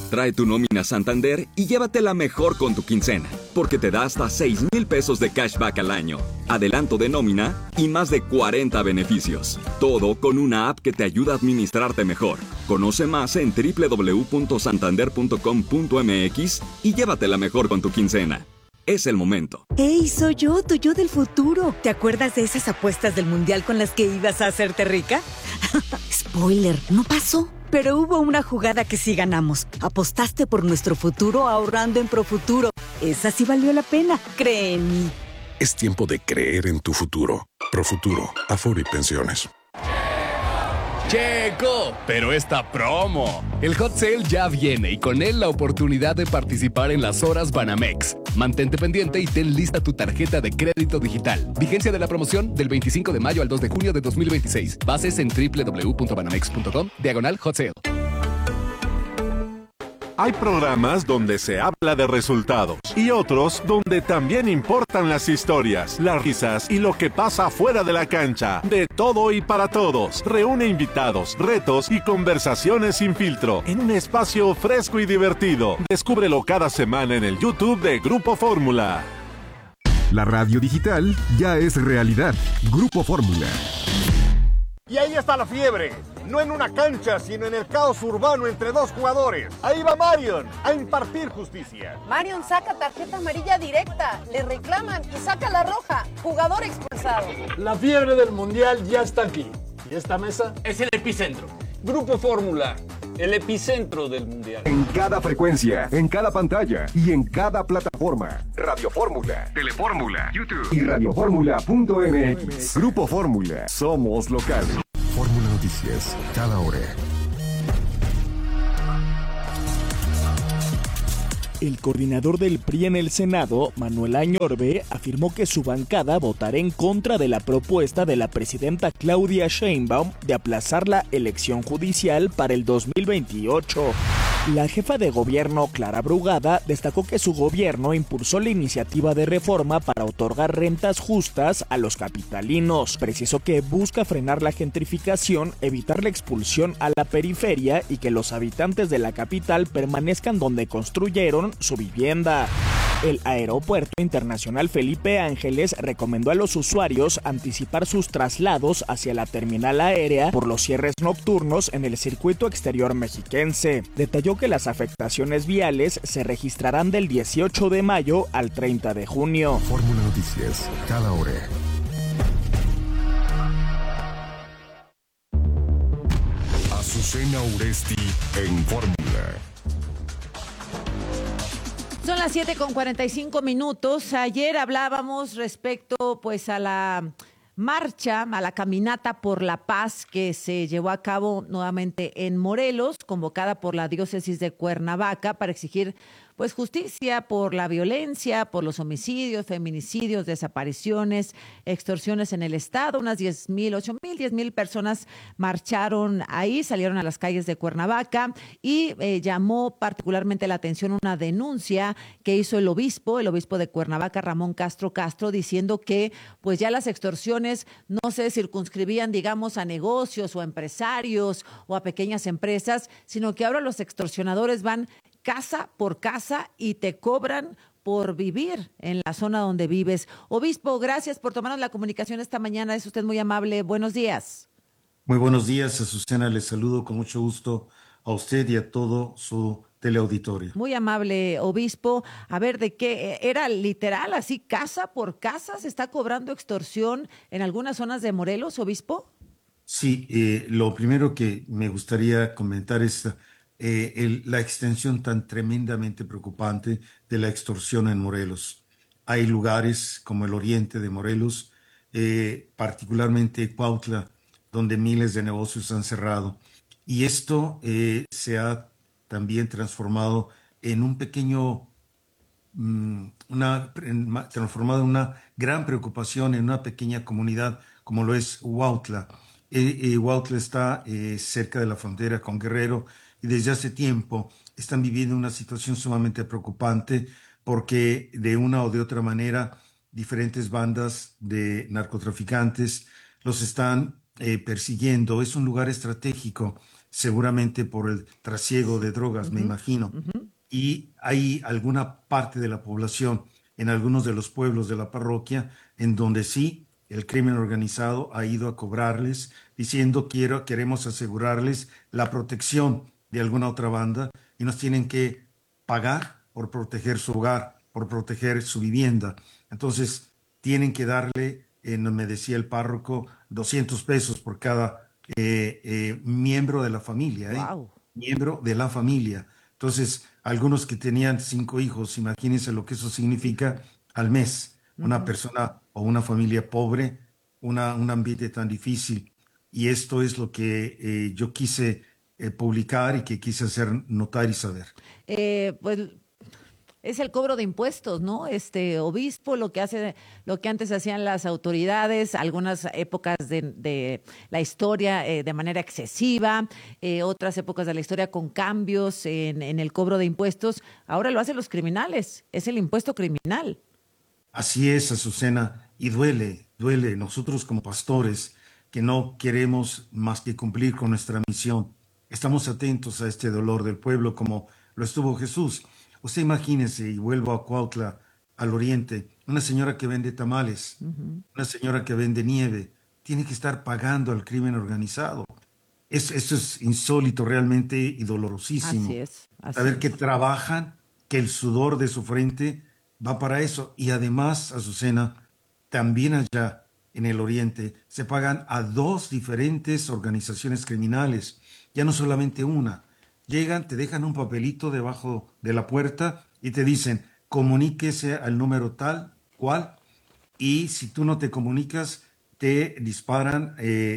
Trae tu nómina Santander y llévatela mejor con tu quincena, porque te da hasta 6,000 pesos de cashback al año, adelanto de nómina y más de 40 beneficios. Todo con una app que te ayuda a administrarte mejor. Conoce más en www.santander.com.mx y llévatela mejor con tu quincena. Es el momento. ¡Hey, soy yo, tu yo del futuro! ¿Te acuerdas de esas apuestas del Mundial con las que ibas a hacerte rica? Spoiler, no pasó. Pero hubo una jugada que sí ganamos. Apostaste por nuestro futuro ahorrando en Profuturo. Esa sí valió la pena, cree en mí. Es tiempo de creer en tu futuro. Profuturo, Afore y Pensiones. Checo, pero esta promo. El Hot Sale ya viene y con él la oportunidad de participar en las horas Banamex. Mantente pendiente y ten lista tu tarjeta de crédito digital. Vigencia de la promoción del 25 de mayo al 2 de junio de 2026. Bases en www.banamex.com/Hot Sale. Hay programas donde se habla de resultados y otros donde también importan las historias, las risas y lo que pasa fuera de la cancha. De todo y para todos. Reúne invitados, retos y conversaciones sin filtro en un espacio fresco y divertido. Descúbrelo cada semana en el YouTube de Grupo Fórmula. La radio digital ya es realidad. Grupo Fórmula. Y ahí está la fiebre. No en una cancha, sino en el caos urbano entre dos jugadores. Ahí va Marion a impartir justicia. Marion saca tarjeta amarilla directa, le reclaman y saca la roja. Jugador expulsado. La fiebre del Mundial ya está aquí. ¿Y esta mesa? Es el epicentro. Grupo Fórmula, el epicentro del Mundial. En cada frecuencia, en cada pantalla y en cada plataforma. Radio Fórmula, Telefórmula, YouTube y radioformula.mx. Grupo Fórmula, somos locales. Fórmula Noticias, cada hora. El coordinador del PRI en el Senado, Manuel Añorbe, afirmó que su bancada votará en contra de la propuesta de la presidenta Claudia Sheinbaum de aplazar la elección judicial para el 2028. La jefa de gobierno, Clara Brugada, destacó que su gobierno impulsó la iniciativa de reforma para otorgar rentas justas a los capitalinos. Precisó que busca frenar la gentrificación, evitar la expulsión a la periferia y que los habitantes de la capital permanezcan donde construyeron su vivienda. El Aeropuerto Internacional Felipe Ángeles recomendó a los usuarios anticipar sus traslados hacia la terminal aérea por los cierres nocturnos en el circuito exterior mexiquense. Detalló que las afectaciones viales se registrarán del 18 de mayo al 30 de junio. Fórmula Noticias, cada hora. Azucena Uresti en Fórmula. Son las 7:45. Ayer hablábamos respecto pues a la marcha, a la caminata por la paz que se llevó a cabo nuevamente en Morelos, convocada por la diócesis de Cuernavaca para exigir pues justicia por la violencia, por los homicidios, feminicidios, desapariciones, extorsiones en el estado. Unas 10,000 personas marcharon ahí, salieron a las calles de Cuernavaca y llamó particularmente la atención una denuncia que hizo el obispo de Cuernavaca, Ramón Castro Castro, diciendo que pues ya las extorsiones no se circunscribían, digamos, a negocios o a empresarios o a pequeñas empresas, sino que ahora los extorsionadores van casa por casa y te cobran por vivir en la zona donde vives. Obispo, gracias por tomarnos la comunicación esta mañana. Es usted muy amable. Buenos días. Muy buenos días, Azucena. Les saludo con mucho gusto a usted y a todo su teleauditorio. Muy amable, obispo. A ver, ¿de qué? ¿Era literal así, casa por casa? ¿Se está cobrando extorsión en algunas zonas de Morelos, obispo? Sí, lo primero que me gustaría comentar es la extensión tan tremendamente preocupante de la extorsión en Morelos. Hay lugares como el oriente de Morelos, particularmente Cuautla, donde miles de negocios han cerrado. Y esto se ha también transformado en un pequeño, transformado en una gran preocupación en una pequeña comunidad como lo es Huautla. Huautla está cerca de la frontera con Guerrero y desde hace tiempo están viviendo una situación sumamente preocupante porque de una o de otra manera diferentes bandas de narcotraficantes los están persiguiendo. Es un lugar estratégico seguramente por el trasiego de drogas, me imagino. Y hay alguna parte de la población en algunos de los pueblos de la parroquia en donde sí el crimen organizado ha ido a cobrarles diciendo queremos asegurarles la protección de alguna otra banda y nos tienen que pagar por proteger su hogar, por proteger su vivienda. Entonces tienen que darle, me decía el párroco, 200 pesos por cada miembro de la familia. Wow. Miembro de la familia. Entonces, algunos que tenían 5 hijos, imagínense lo que eso significa al mes. Una persona o una familia pobre, un ambiente tan difícil. Y esto es lo que yo quise publicar y que quise hacer notar y saber. Pues es el cobro de impuestos, ¿no? Obispo, lo que antes hacían las autoridades, algunas épocas de la historia de manera excesiva, otras épocas de la historia con cambios en el cobro de impuestos. Ahora lo hacen los criminales, es el impuesto criminal. Así es, Azucena, y duele. Nosotros como pastores que no queremos más que cumplir con nuestra misión, estamos atentos a este dolor del pueblo como lo estuvo Jesús. Usted imagínese, y vuelvo a Cuautla, al oriente, una señora que vende tamales, una señora que vende nieve, tiene que estar pagando al crimen organizado. Eso es insólito realmente y dolorosísimo. Así es. Saber que trabajan, que el sudor de su frente va para eso. Y además, Azucena, también allá en el oriente se pagan a 2 diferentes organizaciones criminales, ya no solamente una. Llegan, te dejan un papelito debajo de la puerta y te dicen, comuníquese al número tal, cual, y si tú no te comunicas, te disparan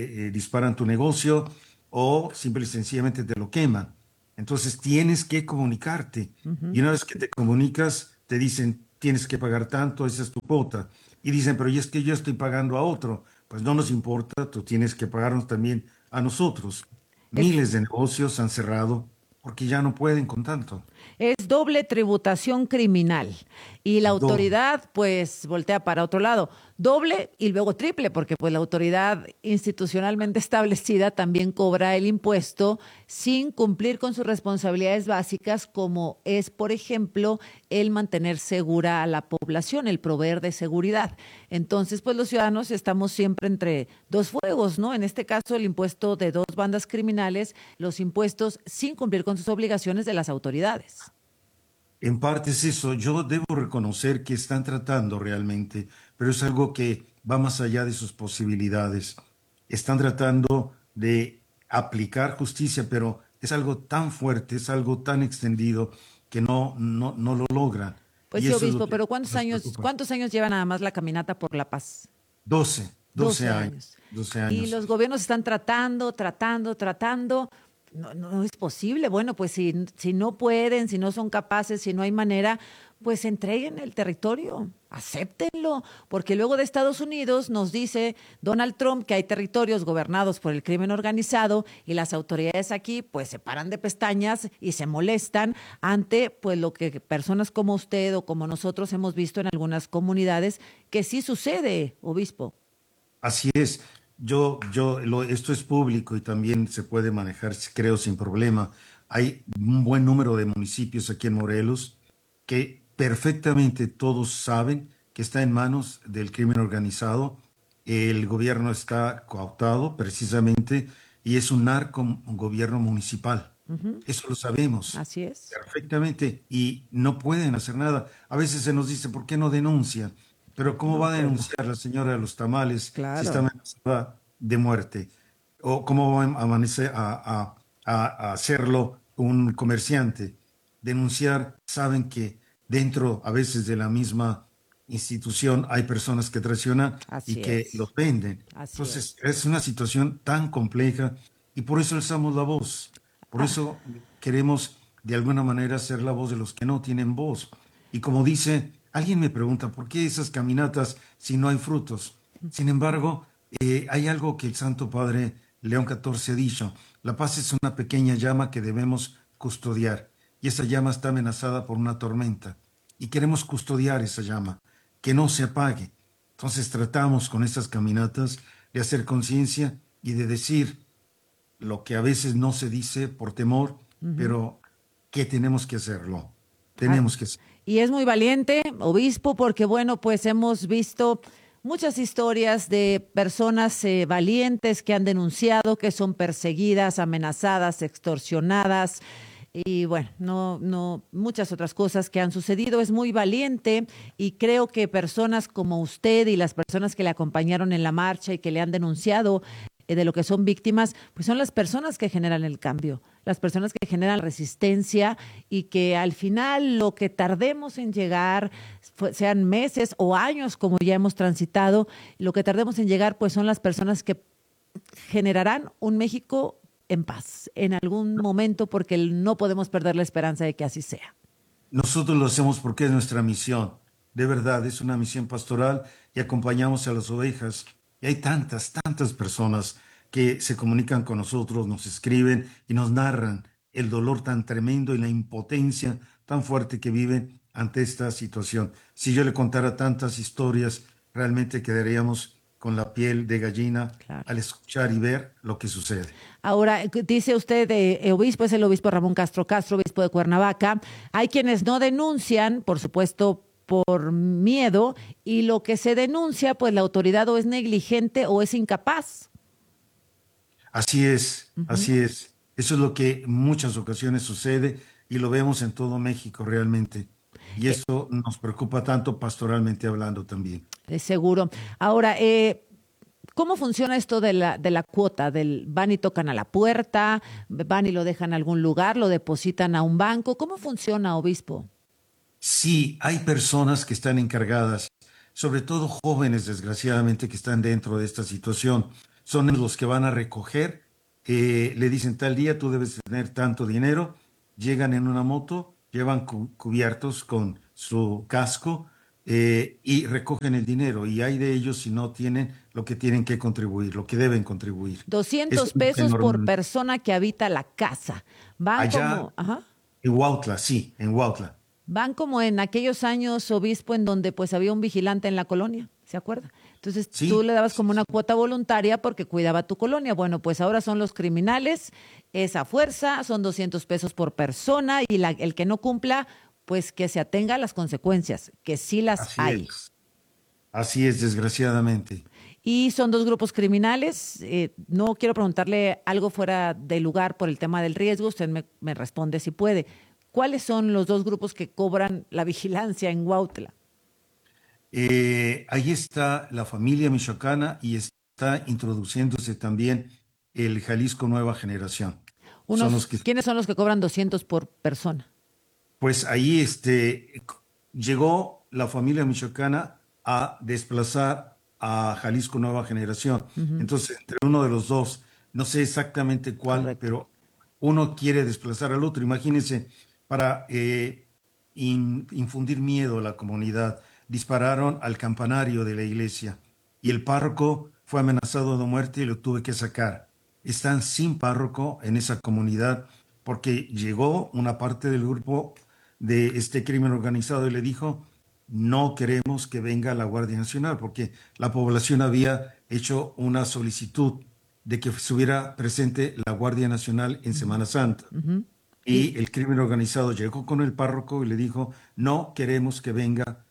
tu negocio o simple y sencillamente te lo queman. Entonces tienes que comunicarte. Y una vez que te comunicas, te dicen, tienes que pagar tanto, esa es tu cuota. Y dicen, pero es que yo estoy pagando a otro. Pues no nos importa, tú tienes que pagarnos también a nosotros. Miles de negocios han cerrado porque ya no pueden con tanto. Es doble tributación criminal y la autoridad pues voltea para otro lado. Doble y luego triple, porque pues la autoridad institucionalmente establecida también cobra el impuesto sin cumplir con sus responsabilidades básicas, como es, por ejemplo, el mantener segura a la población, el proveer de seguridad. Entonces, pues los ciudadanos estamos siempre entre dos fuegos, ¿no? En este caso, el impuesto de 2 bandas criminales, los impuestos sin cumplir con sus obligaciones de las autoridades. En parte es eso. Yo debo reconocer que están tratando realmente, pero es algo que va más allá de sus posibilidades. Están tratando de aplicar justicia, pero es algo tan fuerte, es algo tan extendido que no lo logran. Pues y sí, eso obispo, es pero ¿cuántos años lleva nada más la caminata por la paz? 12 años. 12 años. Y los gobiernos están tratando. No es posible. Bueno, pues si no pueden, si no son capaces, si no hay manera, pues entreguen el territorio, acéptenlo, porque luego de Estados Unidos nos dice Donald Trump que hay territorios gobernados por el crimen organizado y las autoridades aquí pues se paran de pestañas y se molestan ante pues lo que personas como usted o como nosotros hemos visto en algunas comunidades que sí sucede, obispo. Así es. Esto es público y también se puede manejar, creo, sin problema. Hay un buen número de municipios aquí en Morelos que perfectamente todos saben que está en manos del crimen organizado. El gobierno está cooptado precisamente y es un narcogobierno municipal. Eso lo sabemos. Así es. Perfectamente. Y no pueden hacer nada. A veces se nos dice, ¿por qué no denuncian? Pero ¿cómo va a denunciar la señora de los tamales si está amenazada de muerte? ¿O cómo va a hacerlo un comerciante? Denunciar, saben que dentro a veces de la misma institución hay personas que traicionan y que los venden. Entonces es una situación tan compleja y por eso alzamos la voz. Por eso queremos de alguna manera ser la voz de los que no tienen voz. Y como dice... Alguien me pregunta, ¿por qué esas caminatas si no hay frutos? Sin embargo, hay algo que el Santo Padre León XIV ha dicho. La paz es una pequeña llama que debemos custodiar. Y esa llama está amenazada por una tormenta. Y queremos custodiar esa llama, que no se apague. Entonces tratamos con estas caminatas de hacer conciencia y de decir, lo que a veces no se dice por temor, pero que tenemos que hacerlo. Tenemos que hacerlo. Y es muy valiente, obispo, porque bueno, pues hemos visto muchas historias de personas valientes que han denunciado, que son perseguidas, amenazadas, extorsionadas y bueno, no muchas otras cosas que han sucedido. Es muy valiente y creo que personas como usted y las personas que le acompañaron en la marcha y que le han denunciado de lo que son víctimas, pues son las personas que generan el cambio, las personas que generan resistencia y que al final lo que tardemos en llegar, sean meses o años como ya hemos transitado, lo que tardemos en llegar pues son las personas que generarán un México en paz en algún momento, porque no podemos perder la esperanza de que así sea. Nosotros lo hacemos porque es nuestra misión, de verdad, es una misión pastoral y acompañamos a las ovejas. Y hay tantas personas que se comunican con nosotros, nos escriben y nos narran el dolor tan tremendo y la impotencia tan fuerte que viven ante esta situación. Si yo le contara tantas historias, realmente quedaríamos con la piel de gallina al escuchar y ver lo que sucede. Ahora, dice usted, obispo, es el obispo Ramón Castro Castro, obispo de Cuernavaca. Hay quienes no denuncian, por supuesto, por miedo, y lo que se denuncia, pues la autoridad o es negligente o es incapaz. Así es, así es. Eso es lo que en muchas ocasiones sucede y lo vemos en todo México realmente. Y eso nos preocupa tanto pastoralmente hablando también. Seguro. Ahora, ¿cómo funciona esto de la cuota? ¿Van y tocan a la puerta? ¿Van y lo dejan en algún lugar? ¿Lo depositan a un banco? ¿Cómo funciona, obispo? Sí, hay personas que están encargadas, sobre todo jóvenes, desgraciadamente, que están dentro de esta situación. Son los que van a recoger, le dicen tal día tú debes tener tanto dinero, llegan en una moto, llevan cubiertos con su casco y recogen el dinero. Y hay de ellos si no tienen lo que tienen que contribuir, lo que deben contribuir. 200 pesos por persona que habita la casa. Van allá, como... Ajá. En Huautla, sí, en Huautla. Van como en aquellos años, obispo, en donde pues había un vigilante en la colonia, ¿se acuerda? Entonces sí, tú le dabas como una cuota voluntaria porque cuidaba tu colonia. Bueno, pues ahora son los criminales, esa fuerza, son 200 pesos por persona y el que no cumpla, pues que se atenga a las consecuencias, que sí las hay. Así es, desgraciadamente. Y son dos grupos criminales. No quiero preguntarle algo fuera de lugar por el tema del riesgo, usted me responde si puede. ¿Cuáles son los dos grupos que cobran la vigilancia en Huautla? Ahí está la familia michoacana y está introduciéndose también el Jalisco Nueva Generación. ¿Quiénes son los que cobran 200 por persona? Pues ahí llegó la familia michoacana a desplazar a Jalisco Nueva Generación. Entonces, entre uno de los dos, no sé exactamente cuál, pero uno quiere desplazar al otro. Imagínense, para infundir miedo a la comunidad, dispararon al campanario de la iglesia y el párroco fue amenazado de muerte y lo tuve que sacar. Están sin párroco en esa comunidad porque llegó una parte del grupo de este crimen organizado y le dijo: no queremos que venga la Guardia Nacional, porque la población había hecho una solicitud de que estuviera presente la Guardia Nacional en Semana Santa. Y el crimen organizado llegó con el párroco y le dijo: no queremos que venga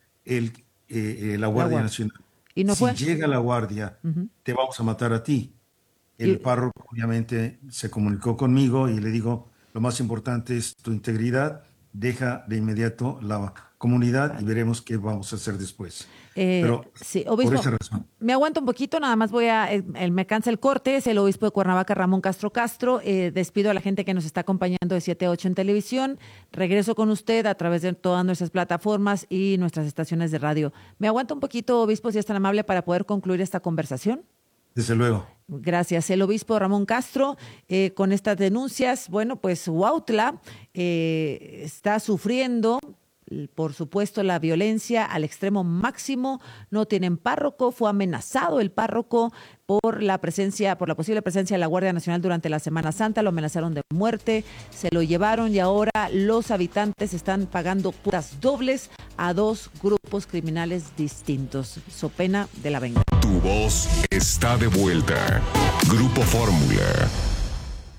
la Guardia Nacional. ¿Y no fue? Si llega la Guardia, te vamos a matar a ti. El párroco obviamente se comunicó conmigo y le digo: lo más importante es tu integridad, deja de inmediato la comunidad y veremos qué vamos a hacer después. Pero sí, obispo, por esa razón. Me aguanto un poquito, nada más me cansa el corte. Es el obispo de Cuernavaca, Ramón Castro Castro. Despido a la gente que nos está acompañando de 7 a 8 en televisión. Regreso con usted a través de todas nuestras plataformas y nuestras estaciones de radio. Me aguanto un poquito, obispo, si es tan amable, para poder concluir esta conversación. Desde luego. Gracias. El obispo Ramón Castro, con estas denuncias, bueno, pues Huautla está sufriendo, por supuesto, la violencia al extremo máximo. No tienen párroco. Fue amenazado el párroco por la posible presencia de la Guardia Nacional durante la Semana Santa. Lo amenazaron de muerte, se lo llevaron y ahora los habitantes están pagando cuotas dobles a dos grupos criminales distintos, so pena de la venganza. Tu voz está de vuelta. Grupo Fórmula.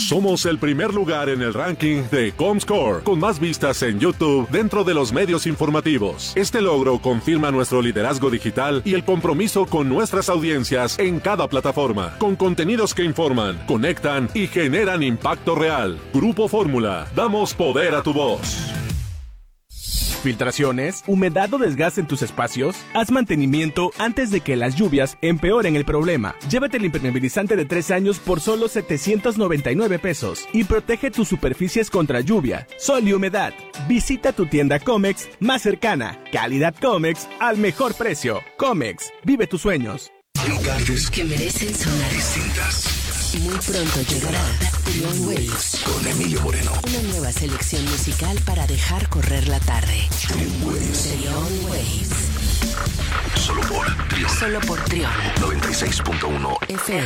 Somos el primer lugar en el ranking de Comscore, con más vistas en YouTube dentro de los medios informativos. Este logro confirma nuestro liderazgo digital y el compromiso con nuestras audiencias en cada plataforma, con contenidos que informan, conectan y generan impacto real. Grupo Fórmula, damos poder a tu voz. ¿Filtraciones? ¿Humedad o desgaste en tus espacios? Haz mantenimiento antes de que las lluvias empeoren el problema. Llévate el impermeabilizante de 3 años por solo 799 pesos y protege tus superficies contra lluvia, sol y humedad. Visita tu tienda Comex más cercana. Calidad Comex al mejor precio. Comex, vive tus sueños. Lugares que merecen sonar distintas. Muy pronto llegará Trion Waves con Emilio Moreno. Una nueva selección musical para dejar correr la tarde. Trion Waves. Solo por Trion. 96.1 FM.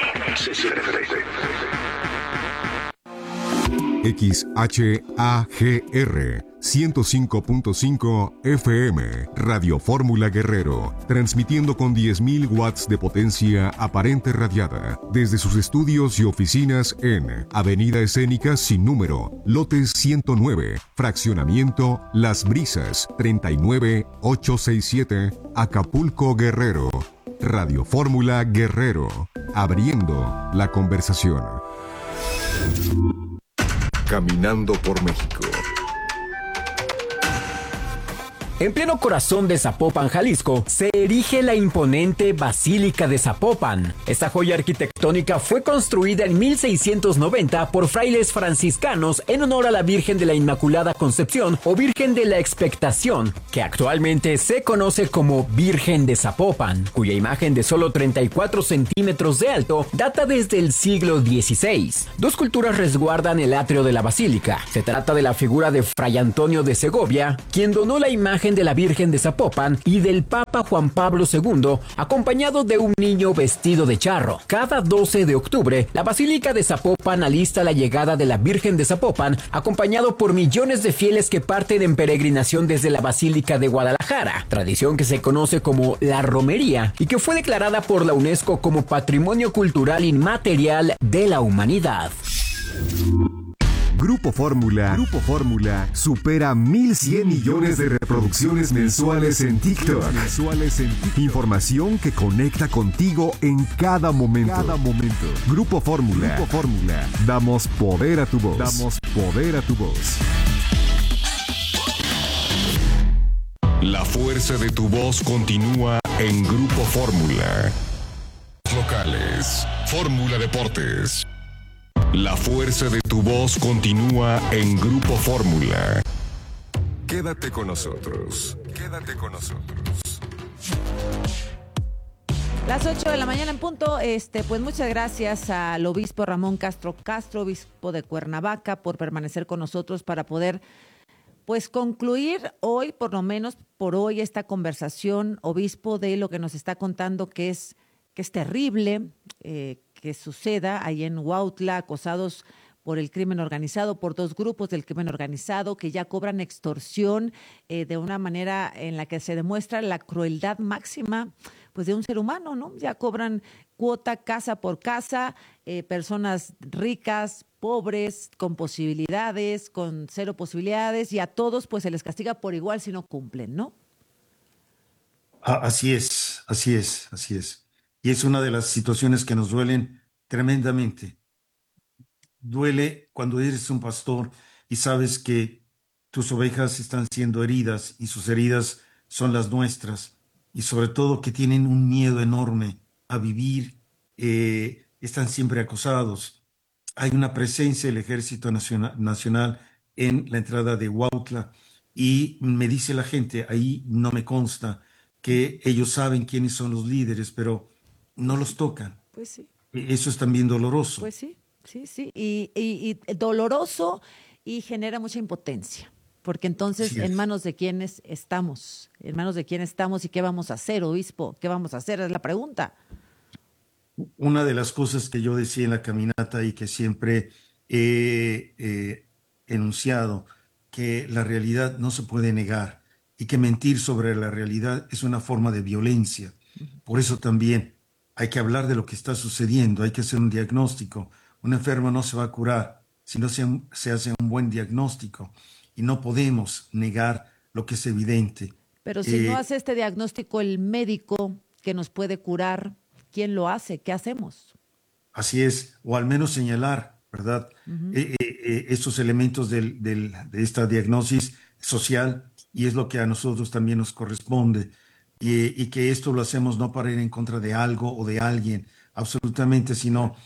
XHAGR 105.5 FM, Radio Fórmula Guerrero, transmitiendo con 10.000 watts de potencia aparente radiada desde sus estudios y oficinas en Avenida Escénica sin número, lote 109, fraccionamiento Las Brisas, 39867, Acapulco, Guerrero. Radio Fórmula Guerrero, abriendo la conversación. Caminando por México. En pleno corazón de Zapopan, Jalisco, se erige la imponente Basílica de Zapopan. Esta joya arquitectónica fue construida en 1690 por frailes franciscanos en honor a la Virgen de la Inmaculada Concepción o Virgen de la Expectación, que actualmente se conoce como Virgen de Zapopan, cuya imagen de solo 34 centímetros de alto data desde el siglo XVI. Dos culturas resguardan el atrio de la basílica. Se trata de la figura de Fray Antonio de Segovia, quien donó la imagen de la Virgen de Zapopan, y del Papa Juan Pablo II, acompañado de un niño vestido de charro. Cada 12 de octubre, la Basílica de Zapopan alista la llegada de la Virgen de Zapopan, acompañado por millones de fieles que parten en peregrinación desde la Basílica de Guadalajara, tradición que se conoce como la romería y que fue declarada por la UNESCO como Patrimonio Cultural Inmaterial de la Humanidad. Grupo Fórmula supera 1.100 millones de reproducciones mensuales en TikTok. Información que conecta contigo en cada momento. Grupo Fórmula. Damos poder a tu voz. La fuerza de tu voz continúa en Grupo Fórmula. Locales. Fórmula Deportes. La fuerza de tu voz continúa en Grupo Fórmula. Quédate con nosotros. Las 8 de la mañana en punto. Pues muchas gracias al obispo Ramón Castro, obispo de Cuernavaca, por permanecer con nosotros para poder pues concluir hoy, por lo menos por hoy, esta conversación, obispo, de lo que nos está contando, que es terrible, que suceda ahí en Huautla, acosados por el crimen organizado, por dos grupos del crimen organizado que ya cobran extorsión de una manera en la que se demuestra la crueldad máxima pues de un ser humano, ¿no? Ya cobran cuota casa por casa, personas ricas, pobres, con posibilidades, con cero posibilidades, y a todos pues se les castiga por igual si no cumplen, ¿no? Así es. Y es una de las situaciones que nos duelen tremendamente. Duele cuando eres un pastor y sabes que tus ovejas están siendo heridas y sus heridas son las nuestras, y sobre todo que tienen un miedo enorme a vivir, están siempre acosados. Hay una presencia del Ejército Nacional en la entrada de Huautla y me dice la gente, ahí no me consta, que ellos saben quiénes son los líderes, pero no los tocan. Pues sí. Eso es también doloroso. Pues sí. Y doloroso, y genera mucha impotencia. Porque entonces, ¿en manos de quiénes estamos? ¿En manos de quién estamos y qué vamos a hacer, obispo? ¿Qué vamos a hacer? Es la pregunta. Una de las cosas que yo decía en la caminata y que siempre he enunciado, que la realidad no se puede negar y que mentir sobre la realidad es una forma de violencia. Por eso también hay que hablar de lo que está sucediendo, hay que hacer un diagnóstico Un enfermo no se va a curar si no se hace un buen diagnóstico, y no podemos negar lo que es evidente. Pero si no hace este diagnóstico el médico que nos puede curar, ¿quién lo hace? ¿Qué hacemos? Así es, o al menos señalar, ¿verdad? Estos elementos de esta diagnosis social, y es lo que a nosotros también nos corresponde, y que esto lo hacemos no para ir en contra de algo o de alguien, absolutamente, sino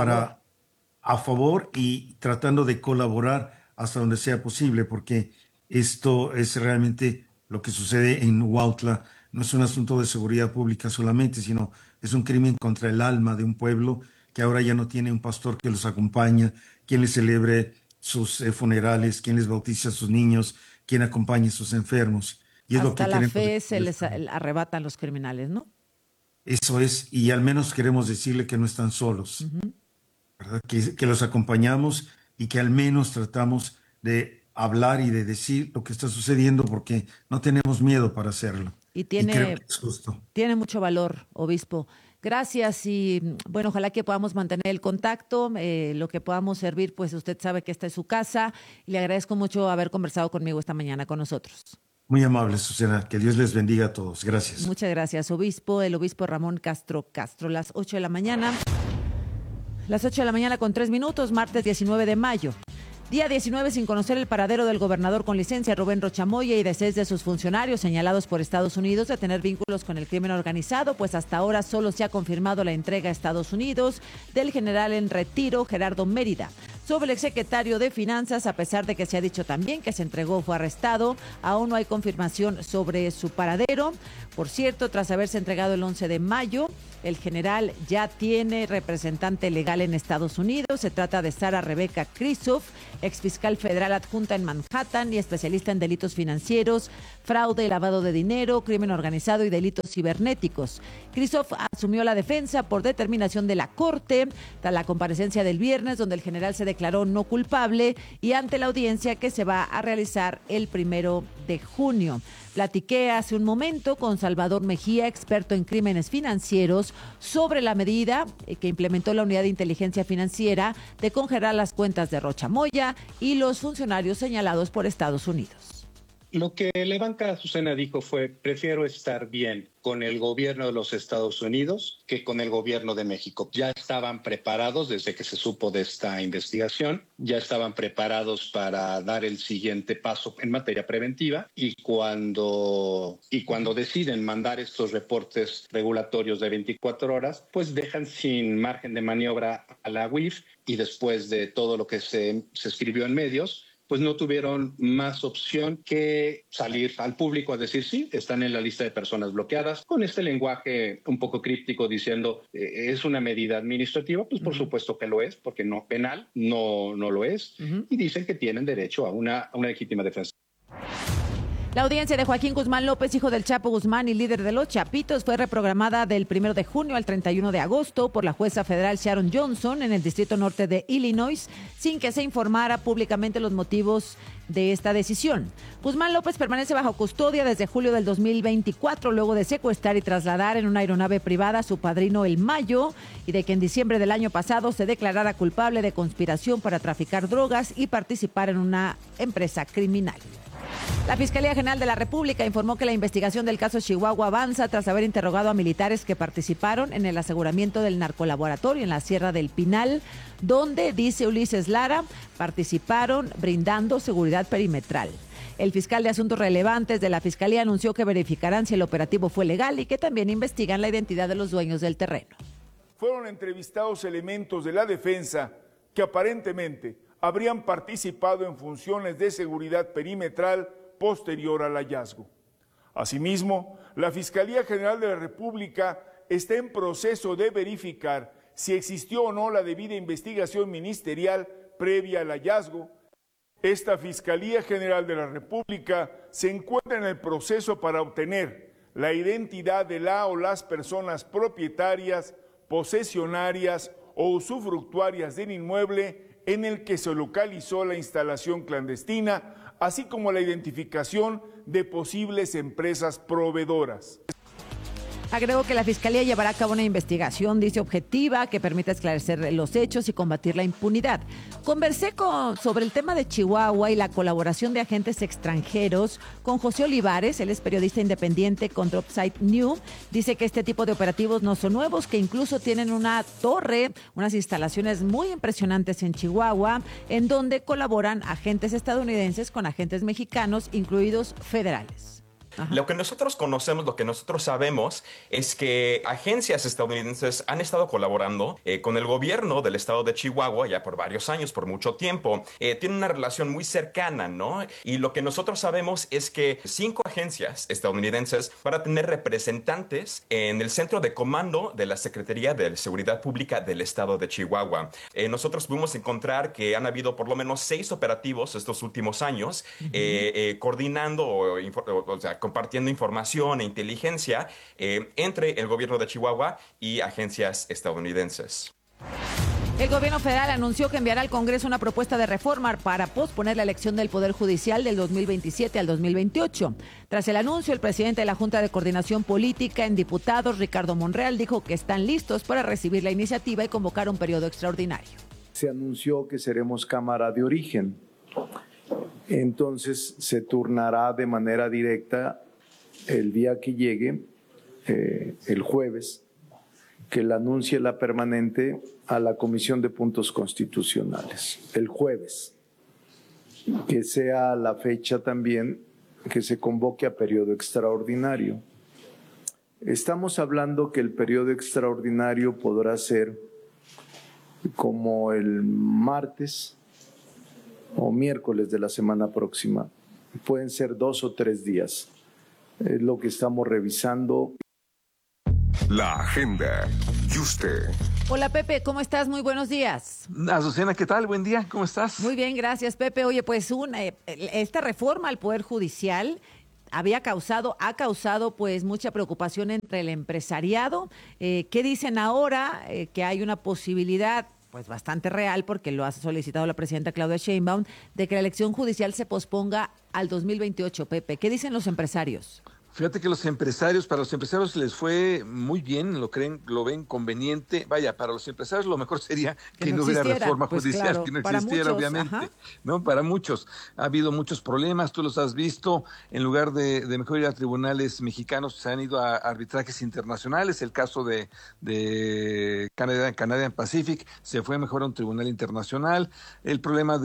a favor y tratando de colaborar hasta donde sea posible, porque esto es realmente lo que sucede en Huautla. No es un asunto de seguridad pública solamente, sino es un crimen contra el alma de un pueblo que ahora ya no tiene un pastor que los acompaña, quien les celebre sus funerales, quien les bautice a sus niños, quien acompañe a sus enfermos. Y es hasta lo que la fe se les arrebatan los criminales, ¿no? Eso es, y al menos queremos decirle que no están solos, ¿verdad? Que los acompañamos y que al menos tratamos de hablar y de decir lo que está sucediendo, porque no tenemos miedo para hacerlo. Y creo que es justo. Tiene mucho valor, obispo. Gracias y bueno, ojalá que podamos mantener el contacto, lo que podamos servir, pues usted sabe que esta es su casa, y le agradezco mucho haber conversado conmigo esta mañana con nosotros. Muy amable, Susana. Que Dios les bendiga a todos. Gracias. Muchas gracias, obispo. El obispo Ramón Castro. Las 8 de la mañana. Las 8 de la mañana con 3 minutos, martes 19 de mayo. Día 19 sin conocer el paradero del gobernador con licencia Rubén Rocha Moya y de 6 de sus funcionarios señalados por Estados Unidos de tener vínculos con el crimen organizado, pues hasta ahora solo se ha confirmado la entrega a Estados Unidos del general en retiro Gerardo Mérida. Sobre el exsecretario de Finanzas, a pesar de que se ha dicho también que se entregó o fue arrestado, aún no hay confirmación sobre su paradero. Por cierto, tras haberse entregado el 11 de mayo, el general ya tiene representante legal en Estados Unidos. Se trata de Sara Rebeca Krisoff, exfiscal federal adjunta en Manhattan y especialista en delitos financieros, fraude, lavado de dinero, crimen organizado y delitos cibernéticos. Krisoff asumió la defensa por determinación de la Corte tras la comparecencia del viernes, donde el general se declaró no culpable, y ante la audiencia que se va a realizar el 1 de junio. Platiqué hace un momento con Salvador Mejía, experto en crímenes financieros, sobre la medida que implementó la Unidad de Inteligencia Financiera de congelar las cuentas de Rocha Moya y los funcionarios señalados por Estados Unidos. Lo que la banca Azucena dijo fue: prefiero estar bien con el gobierno de los Estados Unidos que con el gobierno de México. Ya estaban preparados desde que se supo de esta investigación, ya estaban preparados para dar el siguiente paso en materia preventiva, y cuando deciden mandar estos reportes regulatorios de 24 horas, pues dejan sin margen de maniobra a la UIF, y después de todo lo que se escribió en medios, pues no tuvieron más opción que salir al público a decir sí, están en la lista de personas bloqueadas, con este lenguaje un poco críptico diciendo es una medida administrativa. Pues por supuesto que lo es, porque no penal, no lo es, y dicen que tienen derecho a una legítima defensa. La audiencia de Joaquín Guzmán López, hijo del Chapo Guzmán y líder de los Chapitos, fue reprogramada del 1 de junio al 31 de agosto por la jueza federal Sharon Johnson en el Distrito Norte de Illinois, sin que se informara públicamente los motivos de esta decisión. Guzmán López permanece bajo custodia desde julio del 2024, luego de secuestrar y trasladar en una aeronave privada a su padrino El Mayo, y de que en diciembre del año pasado se declarara culpable de conspiración para traficar drogas y participar en una empresa criminal. La Fiscalía General de la República informó que la investigación del caso Chihuahua avanza tras haber interrogado a militares que participaron en el aseguramiento del narcolaboratorio en la Sierra del Pinal, donde, dice Ulises Lara, participaron brindando seguridad perimetral. El fiscal de Asuntos Relevantes de la Fiscalía anunció que verificarán si el operativo fue legal y que también investigan la identidad de los dueños del terreno. Fueron entrevistados elementos de la defensa que aparentemente habrían participado en funciones de seguridad perimetral posterior al hallazgo. Asimismo, la Fiscalía General de la República está en proceso de verificar si existió o no la debida investigación ministerial previa al hallazgo. Esta Fiscalía General de la República se encuentra en el proceso para obtener la identidad de la o las personas propietarias, posesionarias o usufructuarias del inmueble en el que se localizó la instalación clandestina, así como la identificación de posibles empresas proveedoras. Agregó que la Fiscalía llevará a cabo una investigación, dice, objetiva, que permita esclarecer los hechos y combatir la impunidad. Conversé sobre el tema de Chihuahua y la colaboración de agentes extranjeros con José Olivares. Él es periodista independiente con Dropside New. Dice que este tipo de operativos no son nuevos, que incluso tienen una torre, unas instalaciones muy impresionantes en Chihuahua, en donde colaboran agentes estadounidenses con agentes mexicanos, incluidos federales. Ajá. Lo que nosotros conocemos, lo que nosotros sabemos es que agencias estadounidenses han estado colaborando con el gobierno del estado de Chihuahua ya por varios años, por mucho tiempo. Tienen una relación muy cercana, ¿no? Y lo que nosotros sabemos es que 5 agencias estadounidenses van a tener representantes en el centro de comando de la Secretaría de Seguridad Pública del estado de Chihuahua. Nosotros pudimos encontrar que han habido por lo menos 6 operativos estos últimos años, coordinando o sea, compartiendo información e inteligencia entre el gobierno de Chihuahua y agencias estadounidenses. El gobierno federal anunció que enviará al Congreso una propuesta de reforma para posponer la elección del Poder Judicial del 2027 al 2028. Tras el anuncio, el presidente de la Junta de Coordinación Política en Diputados, Ricardo Monreal, dijo que están listos para recibir la iniciativa y convocar un periodo extraordinario. Se anunció que seremos Cámara de Origen. Entonces se turnará de manera directa el día que llegue, el jueves, que la anuncie la permanente a la Comisión de Puntos Constitucionales. El jueves, que sea la fecha también que se convoque a periodo extraordinario. Estamos hablando que el periodo extraordinario podrá ser como el martes o miércoles de la semana próxima. Pueden ser 2 o 3 días. Es lo que estamos revisando. La agenda. ¿Y usted? Hola, Pepe, ¿cómo estás? Muy buenos días. Azucena, ¿qué tal? Buen día, ¿cómo estás? Muy bien, gracias, Pepe. Oye, pues esta reforma al Poder Judicial ha causado pues mucha preocupación entre el empresariado. ¿Qué dicen ahora? Que hay una posibilidad pues bastante real, porque lo ha solicitado la presidenta Claudia Sheinbaum, de que la elección judicial se posponga al 2028, Pepe. ¿Qué dicen los empresarios? Fíjate que para los empresarios les fue muy bien, lo ven conveniente. Vaya, para los empresarios lo mejor sería que no hubiera reforma judicial, claro, que no existiera, muchos, obviamente. Ajá. ¿No? Para muchos. Ha habido muchos problemas, tú los has visto. En lugar de mejor ir a tribunales mexicanos, se han ido a arbitrajes internacionales. El caso de Canadian Pacific se fue mejor a un tribunal internacional. El problema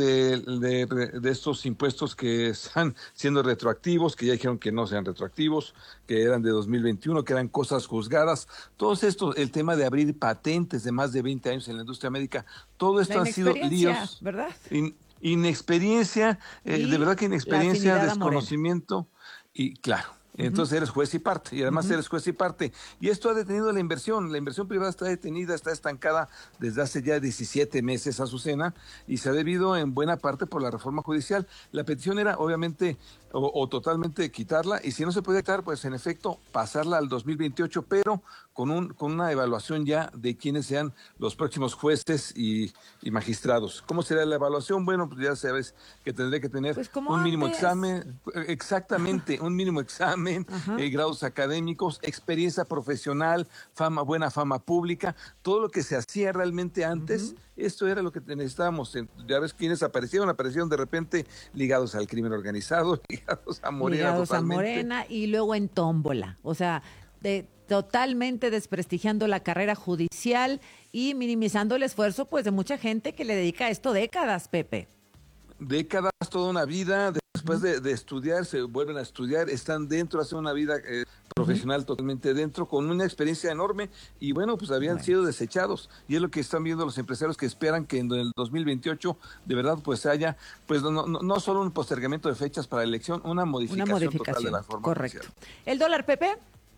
de estos impuestos que están siendo retroactivos, que ya dijeron que no sean retroactivos, que eran de 2021, que eran cosas juzgadas. Todo esto, el tema de abrir patentes de más de 20 años en la industria médica, todo esto han sido líos. ¿Verdad? Inexperiencia, de verdad que inexperiencia, desconocimiento y claro. Entonces eres juez y parte, y además eres juez y parte. Y esto ha detenido la inversión privada está detenida, está estancada desde hace ya 17 meses, Azucena, y se ha debido en buena parte por la reforma judicial. La petición era obviamente o totalmente quitarla, y si no se puede quitar, pues en efecto pasarla al 2028, pero con una evaluación ya de quiénes sean los próximos jueces y magistrados. ¿Cómo será la evaluación? Bueno, pues ya sabes que tendré que tener pues un mínimo examen, exactamente, un mínimo examen, grados académicos, experiencia profesional, buena fama pública, todo lo que se hacía realmente antes. Esto era lo que necesitábamos. Ya ves quiénes aparecieron de repente ligados al crimen organizado, ligados a Morena. Ligados a Morena y luego en tómbola. O sea, totalmente desprestigiando la carrera judicial y minimizando el esfuerzo pues de mucha gente que le dedica a esto décadas, Pepe. Décadas, toda una vida. Después de estudiar, se vuelven a estudiar, están dentro, hacen una vida profesional totalmente dentro, con una experiencia enorme, y bueno, pues habían sido desechados, y es lo que están viendo los empresarios, que esperan que en el 2028 de verdad pues haya, pues no solo un postergamiento de fechas para la elección, una modificación total de la reforma. Correcto. Judicial. ¿El dólar, Pepe?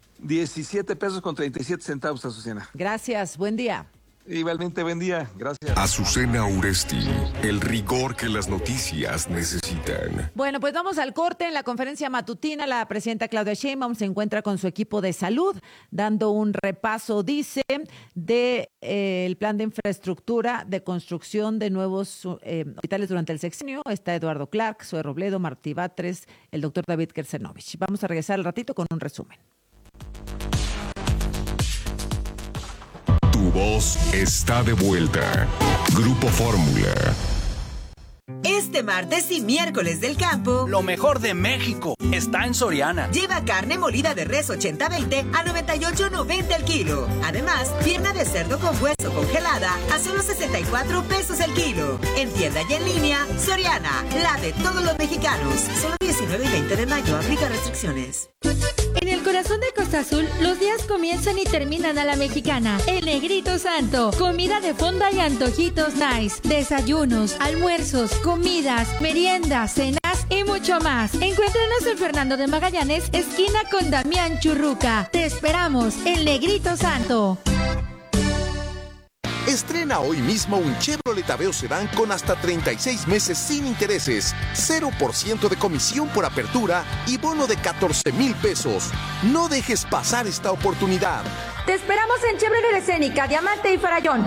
17 pesos con 37 centavos, Azucena. Gracias, buen día. Igualmente, buen día, gracias. Azucena Uresti, el rigor que las noticias necesitan. Bueno, pues vamos al corte. En la conferencia matutina, la presidenta Claudia Sheinbaum se encuentra con su equipo de salud, dando un repaso, dice, el plan de infraestructura de construcción de nuevos hospitales durante el sexenio. Está Eduardo Clark, Zoe Robledo, Martí Batres, el doctor David Kersenovich. Vamos a regresar al ratito con un resumen. voz está de vuelta. Grupo Fórmula. Este martes y miércoles del campo, lo mejor de México está en Soriana. Lleva carne molida de res 80-20 a 98.90 el kilo. Además, pierna de cerdo con hueso congelada a solo 64 pesos el kilo. En tienda y en línea, Soriana, la de todos los mexicanos. Solo 19 y 20 de mayo, aplica restricciones. En el corazón de Costa Azul, los días comienzan y terminan a la mexicana. El Negrito Santo. Comida de fonda y antojitos nice. Desayunos, almuerzos, comidas, meriendas, cenas y mucho más. Encuéntranos en Fernando de Magallanes, esquina con Damián Churruca. Te esperamos, El Negrito Santo. Estrena hoy mismo un Chevrolet Aveo Sedán con hasta 36 meses sin intereses, 0% de comisión por apertura y bono de 14,000 pesos. No dejes pasar esta oportunidad. Te esperamos en Chevrolet Escénica, Diamante y Farallón.